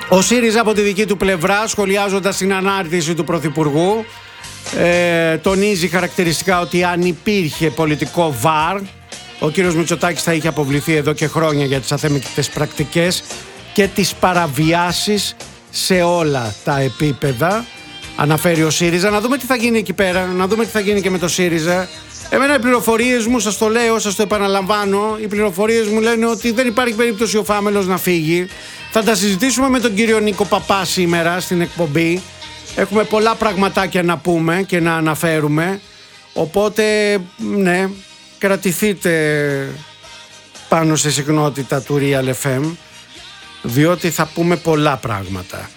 Ο ΣΥΡΙΖΑ από τη δική του πλευρά, σχολιάζοντας την ανάρτηση του Πρωθυπουργού, τονίζει χαρακτηριστικά ότι αν υπήρχε πολιτικό βαρ, ο κύριος Μητσοτάκης θα είχε αποβληθεί εδώ και χρόνια για τις αθέμητες πρακτικές και τις παραβιάσεις σε όλα τα επίπεδα. Αναφέρει ο ΣΥΡΙΖΑ. Να δούμε τι θα γίνει εκεί πέρα, να δούμε τι θα γίνει και με το ΣΥΡΙΖΑ. Εμένα οι πληροφορίες μου, σας το λέω, σας το επαναλαμβάνω, οι πληροφορίες μου λένε ότι δεν υπάρχει περίπτωση ο Φάμελος να φύγει. Θα τα συζητήσουμε με τον κύριο Νίκο Παπά σήμερα στην εκπομπή. Έχουμε πολλά πραγματάκια να πούμε και να αναφέρουμε. Οπότε, ναι, κρατηθείτε πάνω στη συχνότητα του Real FM, διότι θα πούμε πολλά πράγματα.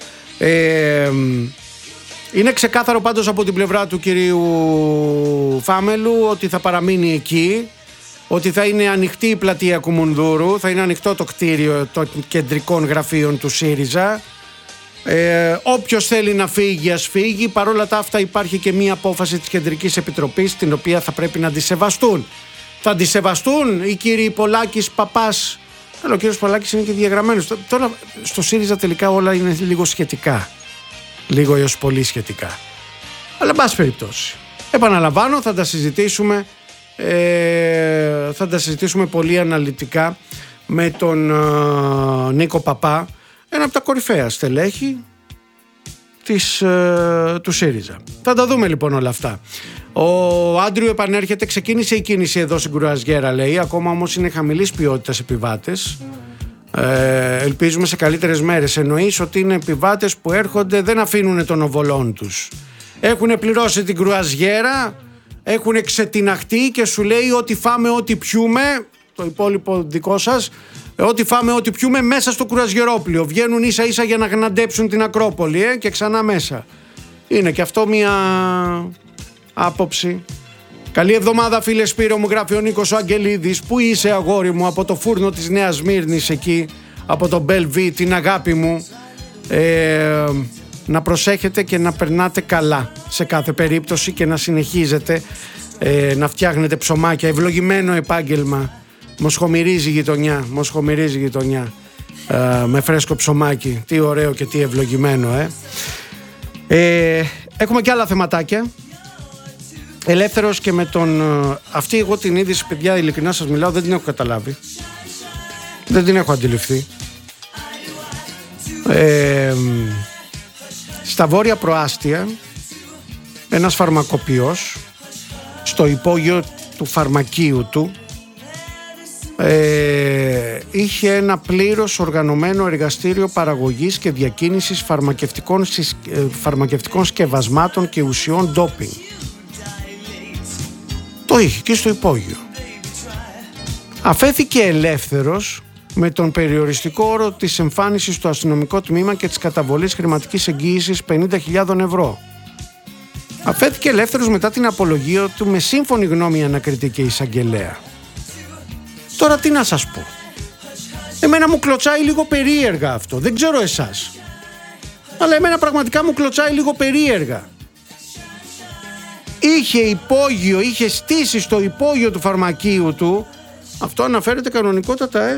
Είναι ξεκάθαρο πάντως από την πλευρά του κυρίου Φάμελου ότι θα παραμείνει εκεί, ότι θα είναι ανοιχτή η πλατεία Κουμουνδούρου, θα είναι ανοιχτό το κτίριο των κεντρικών γραφείων του ΣΥΡΙΖΑ. Όποιος θέλει να φύγει, ας φύγει. Παρ' όλα τα αυτά υπάρχει και μία απόφαση της Κεντρικής Επιτροπής, την οποία θα πρέπει να αντισεβαστούν. Θα αντισεβαστούν οι κύριοι Πολάκης, Παπάς. Αλλά ο κύριος Πολάκης είναι και διαγραμμένος. Τώρα στο ΣΥΡΙΖΑ τελικά όλα είναι λίγο σχετικά. Λίγο έως πολύ σχετικά. Αλλά εν πάση περιπτώσει, επαναλαμβάνω, θα τα συζητήσουμε πολύ αναλυτικά με τον Νίκο Παπά, ένα από τα κορυφαία στελέχη του ΣΥΡΙΖΑ. Θα τα δούμε λοιπόν όλα αυτά. Ο Άντριου επανέρχεται, ξεκίνησε η κίνηση εδώ στην Κρουαζιέρα, λέει, ακόμα όμως είναι χαμηλής ποιότητας επιβάτες. Ελπίζουμε σε καλύτερες μέρες. Εννοείς ότι είναι επιβάτες που έρχονται, δεν αφήνουν τον οβολόν τους. Έχουν πληρώσει την κρουαζιέρα, έχουν ξετιναχτεί και σου λέει ότι φάμε ό,τι πιούμε, το υπόλοιπο δικό σας, ότι φάμε ό,τι πιούμε μέσα στο κρουαζιερόπλιο. Βγαίνουν ίσα ίσα για να γναντέψουν την Ακρόπολη και ξανά μέσα. Είναι και αυτό μια άποψη. Καλή εβδομάδα φίλε Σπύρο, μου γράφει ο Νίκος ο Αγγελίδης. Πού είσαι αγόρι μου, από το φούρνο της Νέας Σμύρνης εκεί, από το Μπελβί, την αγάπη μου. Να προσέχετε και να περνάτε καλά σε κάθε περίπτωση και να συνεχίζετε να φτιάχνετε ψωμάκια. Ευλογημένο επάγγελμα. Μοσχομυρίζει γειτονιά. Με φρέσκο ψωμάκι. Τι ωραίο και τι ευλογημένο. Έχουμε και άλλα θεματάκια. Ελεύθερος και με τον... Αυτή εγώ την είδηση, παιδιά, ειλικρινά σας μιλάω, δεν την έχω καταλάβει. Δεν την έχω αντιληφθεί. Στα βόρεια προάστια, ένας φαρμακοποιός στο υπόγειο του φαρμακείου του είχε ένα πλήρως οργανωμένο εργαστήριο παραγωγής και διακίνησης φαρμακευτικών σκευασμάτων και ουσιών ντόπινγκ. Το είχε και στο υπόγειο. Αφέθηκε ελεύθερος με τον περιοριστικό όρο της εμφάνισης στο αστυνομικό τμήμα και της καταβολής χρηματικής εγγύησης 50.000 ευρώ. Αφέθηκε ελεύθερος μετά την απολογία του με σύμφωνη γνώμη ανακριτή και εισαγγελέα. Τώρα τι να σας πω. Εμένα μου κλωτσάει λίγο περίεργα αυτό. Δεν ξέρω εσάς. Αλλά εμένα πραγματικά μου κλωτσάει λίγο περίεργα. Είχε υπόγειο, είχε στήσει στο υπόγειο του φαρμακείου του. Αυτό αναφέρεται κανονικότατα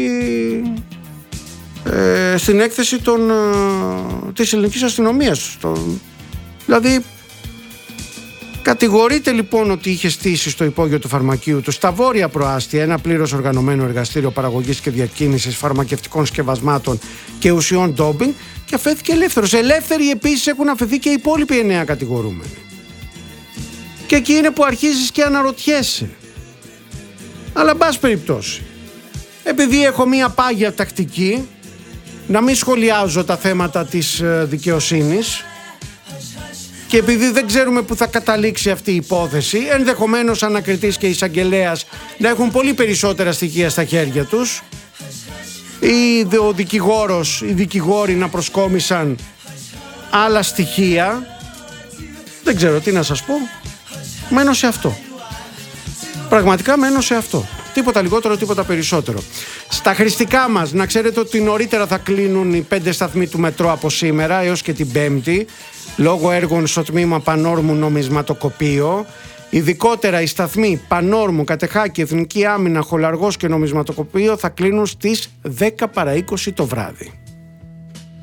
στην έκθεση της ελληνικής αστυνομίας. Δηλαδή κατηγορείται λοιπόν ότι είχε στήσει στο υπόγειο του φαρμακείου του στα βόρεια προάστια ένα πλήρως οργανωμένο εργαστήριο παραγωγής και διακίνησης φαρμακευτικών σκευασμάτων και ουσιών ντόπινγκ και αφέθηκε ελεύθερος. Ελεύθεροι επίσης έχουν αφαιθεί και οι υπόλοιποι 9 κατηγορούμενοι. Και εκεί είναι που αρχίζεις και αναρωτιέσαι. Αλλά εν πάση περιπτώσει, επειδή έχω μία πάγια τακτική να μην σχολιάζω τα θέματα της δικαιοσύνης και επειδή δεν ξέρουμε που θα καταλήξει αυτή η υπόθεση, ενδεχομένως ανακριτής και εισαγγελέας να έχουν πολύ περισσότερα στοιχεία στα χέρια τους ή οι δικηγόροι να προσκόμισαν άλλα στοιχεία, δεν ξέρω τι να σας πω. Μένω σε αυτό. Πραγματικά μένω σε αυτό. Τίποτα λιγότερο, τίποτα περισσότερο. Στα χρηστικά μας, να ξέρετε ότι νωρίτερα θα κλείνουν οι 5 σταθμοί του μετρό από σήμερα έως και την Πέμπτη, λόγω έργων στο τμήμα Πανόρμου Νομισματοκοπείο. Ειδικότερα οι σταθμοί Πανόρμου, Κατεχάκη, Εθνική Άμυνα, Χολαργός και Νομισματοκοπείο θα κλείνουν στις 10 παρά 20 το βράδυ.